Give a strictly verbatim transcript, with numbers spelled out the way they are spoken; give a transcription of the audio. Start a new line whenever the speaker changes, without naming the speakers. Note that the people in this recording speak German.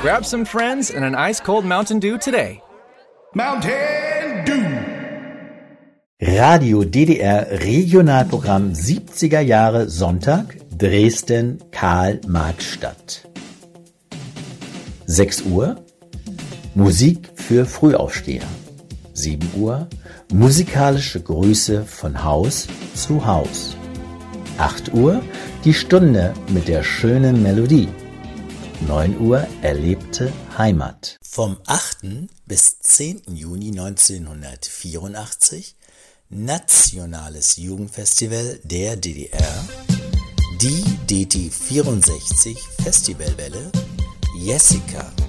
Grab some friends and an ice-cold Mountain Dew today.
Mountain Dew.
Radio D D R Regionalprogramm siebziger Jahre Sonntag, Dresden Karl-Marx-Stadt. sechs Uhr Musik für Frühaufsteher. sieben Uhr musikalische Grüße von Haus zu Haus. acht Uhr die Stunde mit der schönen Melodie. neun Uhr erlebte Heimat. Vom achten bis zehnten Juni neunzehnhundertvierundachtzig Nationales Jugendfestival der D D R, die D T vierundsechzig Festivalwelle, Jessica.